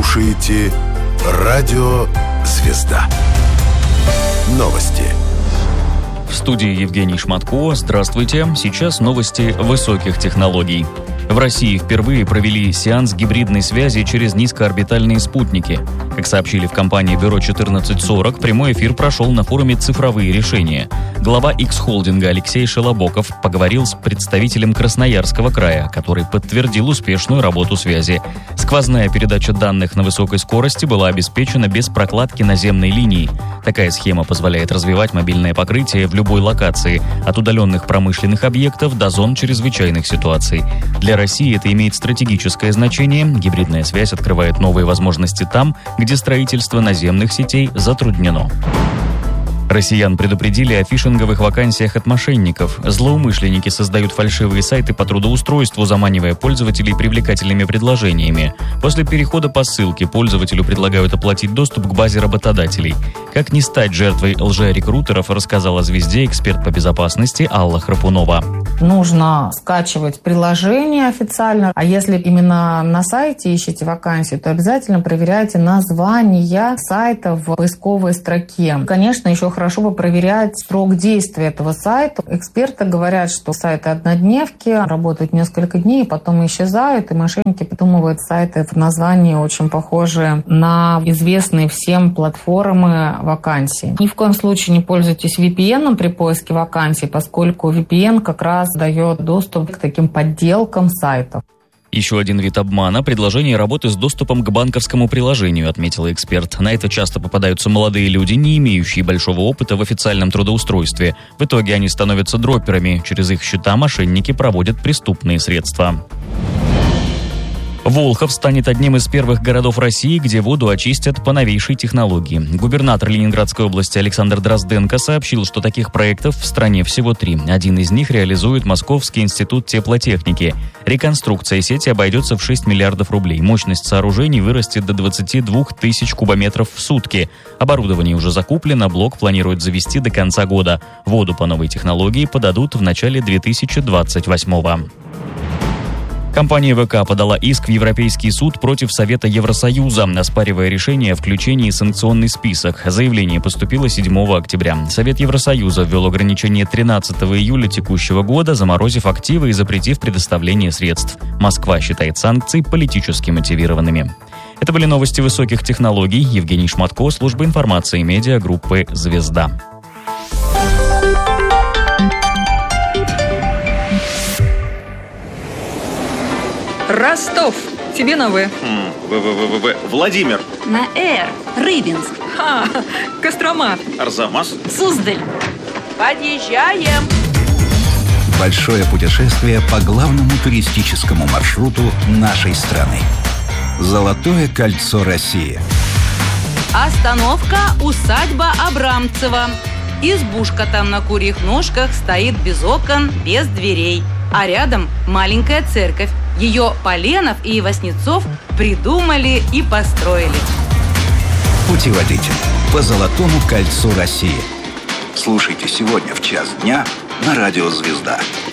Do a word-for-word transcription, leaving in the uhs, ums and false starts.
слушаете Радио «Звезда». Новости. В студии Евгений Шматко. Здравствуйте. Сейчас новости высоких технологий. В России впервые провели сеанс гибридной связи через низкоорбитальные спутники. Как сообщили в компании Бюро четырнадцать сорок, прямой эфир прошел на форуме «Цифровые решения». Глава X-холдинга Алексей Шелобоков поговорил с представителем Красноярского края, который подтвердил успешную работу связи. Сквозная передача данных на высокой скорости была обеспечена без прокладки наземной линии. Такая схема позволяет развивать мобильное покрытие в любой локации, от удаленных промышленных объектов до зон чрезвычайных ситуаций. Для России это имеет стратегическое значение. Гибридная связь открывает новые возможности там, где строительство наземных сетей затруднено. Россиян предупредили о фишинговых вакансиях от мошенников. Злоумышленники создают фальшивые сайты по трудоустройству, заманивая пользователей привлекательными предложениями. После перехода по ссылке пользователю предлагают оплатить доступ к базе работодателей. Как не стать жертвой лжерекрутеров, рассказала «Звезде» эксперт по безопасности Алла Храпунова. Нужно скачивать приложение официально, а если именно на сайте ищете вакансию, то обязательно проверяйте название сайта в поисковой строке. Конечно, еще хорошо бы проверять срок действия этого сайта. Эксперты говорят, что сайты однодневки работают несколько дней, потом исчезают, и мошенники придумывают сайты в названии очень похожие на известные всем платформы вакансий. Ни в коем случае не пользуйтесь ви пи эн при поиске вакансий, поскольку ви пи эн как раз дает доступ к таким подделкам сайтов. Еще один вид обмана – предложение работы с доступом к банковскому приложению, отметила эксперт. На это часто попадаются молодые люди, не имеющие большого опыта в официальном трудоустройстве. В итоге они становятся дропперами. Через их счета мошенники проводят преступные средства. Волхов станет одним из первых городов России, где воду очистят по новейшей технологии. Губернатор Ленинградской области Александр Дрозденко сообщил, что таких проектов в стране всего три. Один из них реализует Московский институт теплотехники. Реконструкция сети обойдется в шесть миллиардов рублей. Мощность сооружений вырастет до двадцати двух тысяч кубометров в сутки. Оборудование уже закуплено, блок планируют завести до конца года. Воду по новой технологии подадут в начале две тысячи двадцать восьмого. Компания ВК подала иск в Европейский суд против Совета Евросоюза, оспаривая решение о включении в санкционный список. Заявление поступило седьмого октября. Совет Евросоюза ввел ограничение тринадцатого июля текущего года, заморозив активы и запретив предоставление средств. Москва считает санкции политически мотивированными. Это были новости высоких технологий. Евгений Шматко, служба информации медиагруппы «Звезда». Ростов. Тебе на В. В-в-в-в-в. Владимир. На Р. Рыбинск. Ха. Кострома. Арзамас. Суздаль. Подъезжаем. Большое путешествие по главному туристическому маршруту нашей страны. Золотое кольцо России. Остановка усадьба Абрамцева. Избушка там на курьих ножках стоит без окон, без дверей. А рядом маленькая церковь. Ее Поленов и Васнецов придумали и построили. Путеводитель по Золотому кольцу России. Слушайте сегодня в час дня на Радио «Звезда».